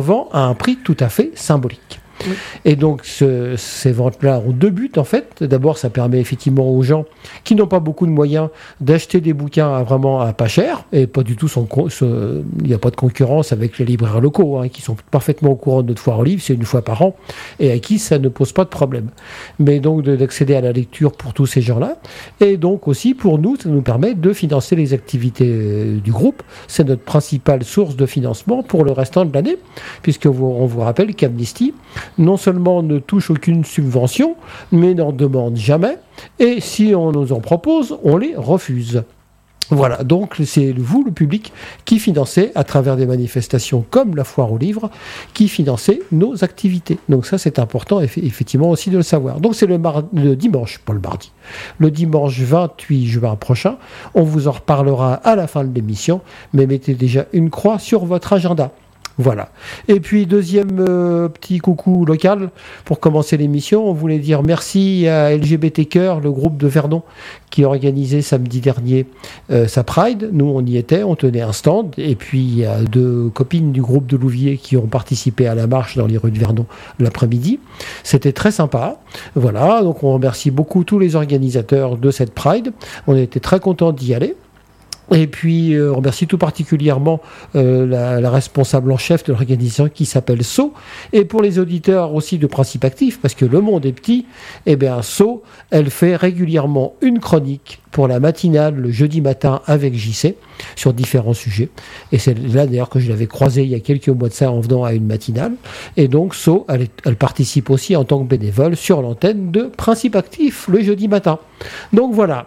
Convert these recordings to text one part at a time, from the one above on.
vend à un prix tout à fait symbolique. Oui. Et donc ces ventes-là ont deux buts en fait. D'abord, ça permet effectivement aux gens qui n'ont pas beaucoup de moyens d'acheter des bouquins vraiment à pas cher, et pas du tout il n'y a pas de concurrence avec les libraires locaux qui sont parfaitement au courant de notre foire aux livres, c'est une fois par an, et à qui ça ne pose pas de problème. Mais donc d'accéder à la lecture pour tous ces gens-là, et donc aussi pour nous, ça nous permet de financer les activités du groupe. C'est notre principale source de financement pour le restant de l'année, puisque on vous rappelle qu'Amnesty non seulement ne touche aucune subvention, mais n'en demande jamais, et si on nous en propose, on les refuse. Voilà, donc c'est vous, le public, qui financez, à travers des manifestations comme la foire aux livres, qui financez nos activités. Donc ça, c'est important, effectivement, aussi de le savoir. Donc c'est le dimanche, pas le mardi, le dimanche 28 juin prochain. On vous en reparlera à la fin de l'émission, mais mettez déjà une croix sur votre agenda. Voilà. Et puis, deuxième petit coucou local pour commencer l'émission. On voulait dire merci à LGBT Cœur, le groupe de Vernon, qui a organisé samedi dernier sa Pride. Nous, on y était, on tenait un stand. Et puis, il y a deux copines du groupe de Louviers qui ont participé à la marche dans les rues de Vernon l'après-midi. C'était très sympa. Voilà. Donc, on remercie beaucoup tous les organisateurs de cette Pride. On était très contents d'y aller. Et puis, on remercie tout particulièrement la responsable en chef de l'organisation qui s'appelle So. Et pour les auditeurs aussi de Principe Actif, parce que le monde est petit, eh bien, So, elle fait régulièrement une chronique pour la matinale le jeudi matin avec JC sur différents sujets. Et c'est là d'ailleurs que je l'avais croisée il y a quelques mois de ça en venant à une matinale. Et donc, So, elle participe aussi en tant que bénévole sur l'antenne de Principe Actif le jeudi matin. Donc voilà.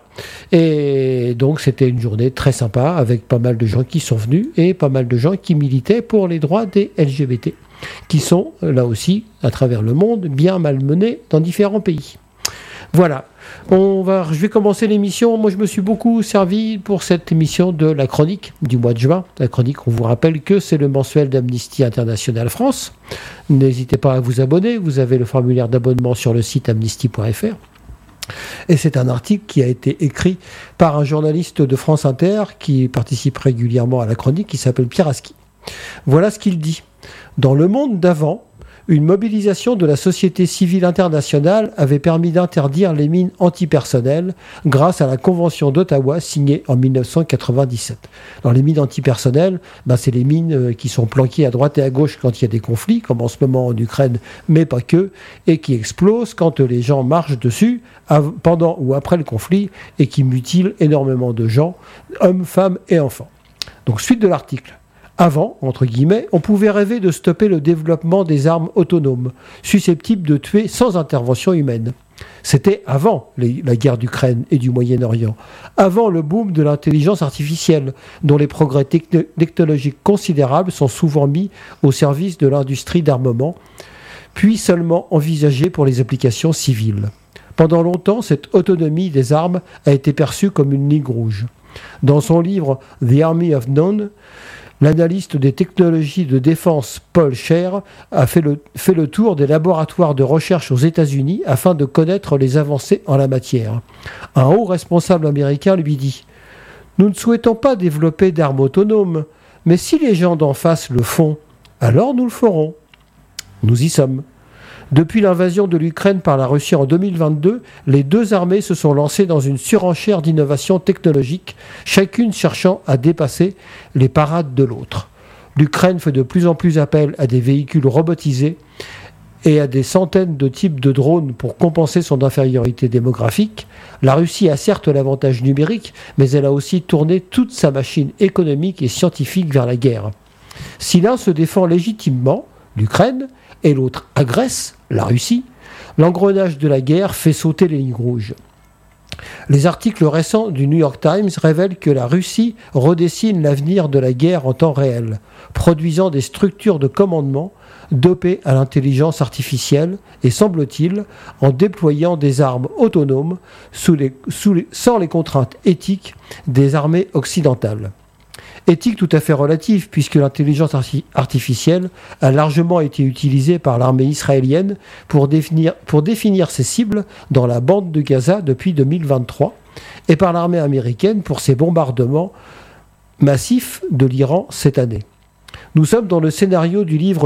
Et donc, c'était une journée très sympa avec pas mal de gens qui sont venus et pas mal de gens qui militaient pour les droits des LGBT, qui sont là aussi, à travers le monde, bien malmenés dans différents pays. Voilà. Je vais commencer l'émission. Moi, je me suis beaucoup servi pour cette émission de la chronique du mois de juin. La chronique, on vous rappelle que c'est le mensuel d'Amnesty International France. N'hésitez pas à vous abonner. Vous avez le formulaire d'abonnement sur le site amnesty.fr. Et c'est un article qui a été écrit par un journaliste de France Inter qui participe régulièrement à la chronique, qui s'appelle Pierre Aski. Voilà ce qu'il dit. Dans le monde d'avant, une mobilisation de la société civile internationale avait permis d'interdire les mines antipersonnelles grâce à la Convention d'Ottawa signée en 1997. Alors les mines antipersonnelles, c'est les mines qui sont planquées à droite et à gauche quand il y a des conflits, comme en ce moment en Ukraine, mais pas que, et qui explosent quand les gens marchent dessus pendant ou après le conflit et qui mutilent énormément de gens, hommes, femmes et enfants. Donc suite de l'article. Avant, entre guillemets, on pouvait rêver de stopper le développement des armes autonomes, susceptibles de tuer sans intervention humaine. C'était avant la guerre d'Ukraine et du Moyen-Orient, avant le boom de l'intelligence artificielle, dont les progrès technologiques considérables sont souvent mis au service de l'industrie d'armement, puis seulement envisagés pour les applications civiles. Pendant longtemps, cette autonomie des armes a été perçue comme une ligne rouge. Dans son livre « The Army of None », l'analyste des technologies de défense Paul Scher a fait le tour des laboratoires de recherche aux États-Unis afin de connaître les avancées en la matière. Un haut responsable américain lui dit « Nous ne souhaitons pas développer d'armes autonomes, mais si les gens d'en face le font, alors nous le ferons. » Nous y sommes. Depuis l'invasion de l'Ukraine par la Russie en 2022, les deux armées se sont lancées dans une surenchère d'innovation technologique, chacune cherchant à dépasser les parades de l'autre. L'Ukraine fait de plus en plus appel à des véhicules robotisés et à des centaines de types de drones pour compenser son infériorité démographique. La Russie a certes l'avantage numérique, mais elle a aussi tourné toute sa machine économique et scientifique vers la guerre. Si l'un se défend légitimement, l'Ukraine, et l'autre agresse, la Russie, l'engrenage de la guerre fait sauter les lignes rouges. Les articles récents du New York Times révèlent que la Russie redessine l'avenir de la guerre en temps réel, produisant des structures de commandement dopées à l'intelligence artificielle et, semble-t-il, en déployant des armes autonomes sans les contraintes éthiques des armées occidentales. Éthique tout à fait relative, puisque l'intelligence artificielle a largement été utilisée par l'armée israélienne pour définir ses cibles dans la bande de Gaza depuis 2023, et par l'armée américaine pour ses bombardements massifs de l'Iran cette année. Nous sommes dans le scénario du livre